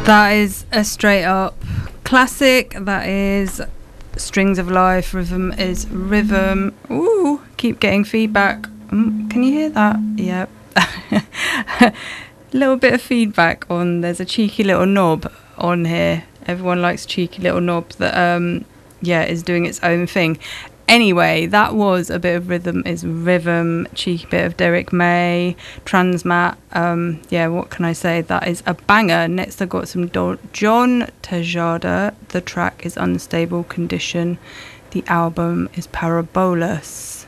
That is a straight up classic. That is Strings of Life. Rhythm is Rhythm. Ooh, keep getting feedback. Can you hear that? Yep. Little bit of feedback on, there's a cheeky little knob on here. Everyone likes cheeky little knob that is doing its own thing. Anyway, that was a bit of Rhythm is Rhythm, cheeky bit of Derek May, Transmat. What can I say? That is a banger. Next I've got some John Tejada. The track is Unstable Condition. The album is Parabolus.